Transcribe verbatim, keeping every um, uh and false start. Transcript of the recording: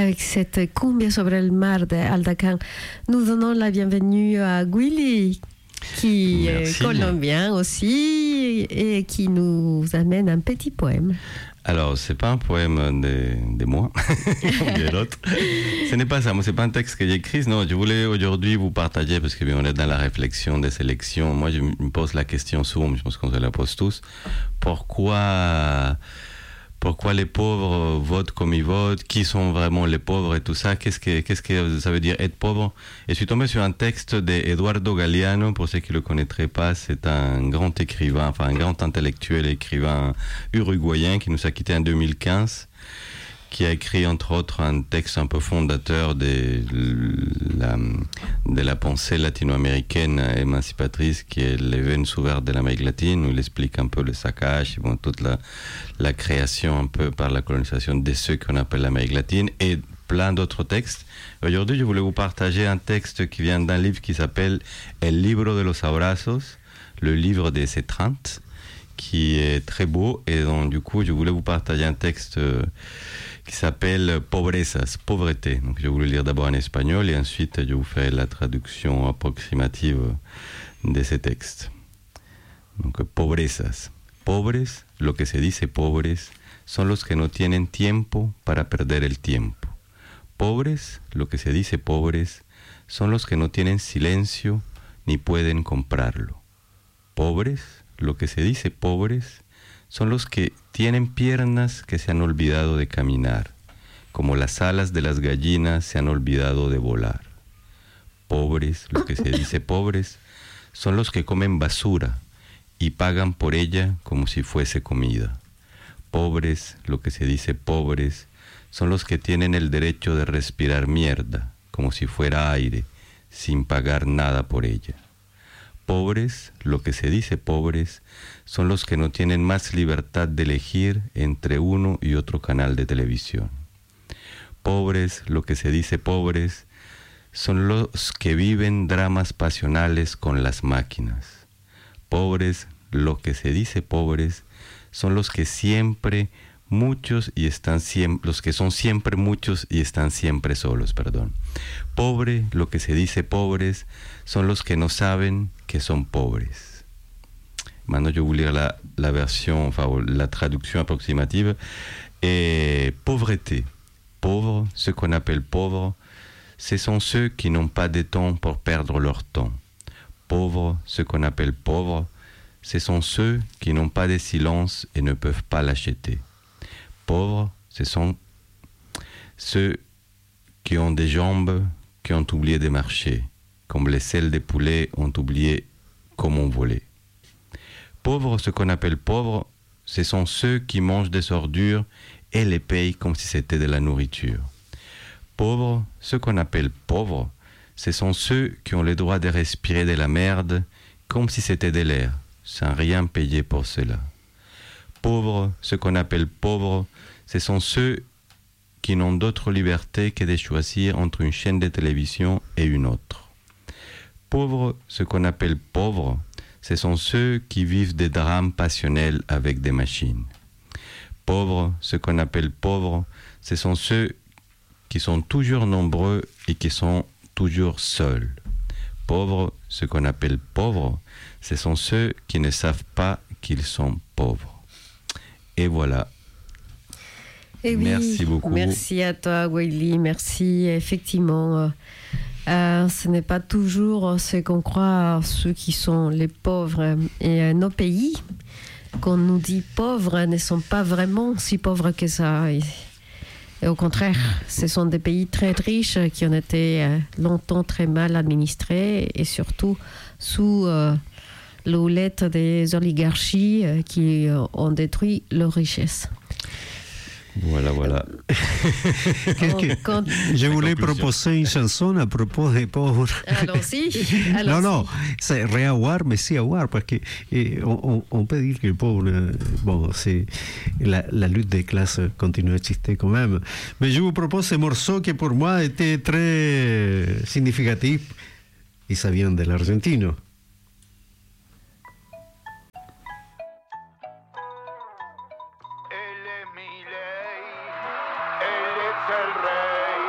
avec cette cumbia sobre le mar d'Aldacan. Nous donnons la bienvenue à Willy, qui Merci. est colombien aussi et qui nous amène un petit poème. Alors, c'est pas un poème de, de moi, ou de l'autre. Ce n'est pas ça, moi, c'est pas un texte que j'ai écrit. Non, je voulais aujourd'hui vous partager, parce que bien, on est dans la réflexion des élections. Moi, je me pose la question souvent, je pense qu'on se la pose tous. Pourquoi, pourquoi les pauvres votent comme ils votent? Qui sont vraiment les pauvres et tout ça? Qu'est-ce que, qu'est-ce que ça veut dire être pauvre? Et je suis tombé sur un texte d'Eduardo Galeano, pour ceux qui ne le connaîtraient pas. C'est un grand écrivain, enfin un grand intellectuel et écrivain uruguayen qui nous a quittés en deux mille quinze, qui a écrit entre autres un texte un peu fondateur de la, de la pensée latino-américaine émancipatrice, qui est Les veines ouvertes de l'Amérique latine, où il explique un peu le saccage, bon, toute la, la création un peu par la colonisation de ceux qu'on appelle l'Amérique latine, et plein d'autres textes. Aujourd'hui, je voulais vous partager un texte qui vient d'un livre qui s'appelle El libro de los abrazos, le livre des étreintes, qui est très beau, et donc du coup, je voulais vous partager un texte euh, qui s'appelle Pobrezas, pauvreté. Donc je vais vous le lire d'abord en espagnol et ensuite je vous ferai la traduction approximative de ces textes. Donc, pobrezas. Pobres, lo que se dice pobres, son los que no tienen tiempo para perder el tiempo. Pobres, lo que se dice pobres, son los que no tienen silencio ni pueden comprarlo. Pobres, lo que se dice pobres, son los que tienen piernas que se han olvidado de caminar, como las alas de las gallinas se han olvidado de volar. Pobres, lo que se dice pobres, son los que comen basura y pagan por ella como si fuese comida. Pobres, lo que se dice pobres, son los que tienen el derecho de respirar mierda, como si fuera aire, sin pagar nada por ella. Pobres, lo que se dice pobres, son los que no tienen más libertad de elegir entre uno y otro canal de televisión. Pobres, lo que se dice pobres, son los que viven dramas pasionales con las máquinas. Pobres, lo que se dice pobres, son los que siempre muchos y están siempre, los que son siempre muchos y están siempre solos, perdón. Pobre, lo que se dice pobres, son los que no saben que son pobres. Maintenant, je vais vous lire la, la version, enfin la traduction approximative. Et pauvreté, pauvres, ce qu'on appelle pauvres, ce sont ceux qui n'ont pas de temps pour perdre leur temps. Pauvres, ce qu'on appelle pauvres, ce sont ceux qui n'ont pas de silence et ne peuvent pas l'acheter. Pauvres, ce sont ceux qui ont des jambes, qui ont oublié de marcher, comme les selles des poulets ont oublié comment voler. Pauvres, ce qu'on appelle pauvres, ce sont ceux qui mangent des ordures et les payent comme si c'était de la nourriture. Pauvres, ce qu'on appelle pauvres, ce sont ceux qui ont le droit de respirer de la merde comme si c'était de l'air, sans rien payer pour cela. Pauvres, ce qu'on appelle pauvres, ce sont ceux qui n'ont d'autre liberté que de choisir entre une chaîne de télévision et une autre. Pauvres, ce qu'on appelle pauvres, ce sont ceux qui vivent des drames passionnels avec des machines. Pauvres, ce qu'on appelle pauvres, ce sont ceux qui sont toujours nombreux et qui sont toujours seuls. Pauvres, ce qu'on appelle pauvres, ce sont ceux qui ne savent pas qu'ils sont pauvres. Et voilà. Et oui, merci beaucoup. Merci à toi, Willy. Merci. Effectivement, euh, euh, ce n'est pas toujours ce qu'on croit, ceux qui sont les pauvres. Et euh, nos pays, qu'on nous dit pauvres, ne sont pas vraiment si pauvres que ça. Et, et au contraire, ce sont des pays très riches qui ont été euh, longtemps très mal administrés et surtout sous euh, l'houlette des oligarchies euh, qui euh, ont détruit leurs richesses. Voilà, voilà. que, quand... Je voulais proposer une chanson à propos des pauvres. Allons-y. Allons-y. Non, non, c'est réavoir, mais c'est avoir, parce que eh, on, on peut dire que le pauvre, bon, c'est la, la lutte des classes continue à exister quand même. Mais je vous propose ce morceau qui pour moi était très significatif, et ça vient de l'Argentine. El rey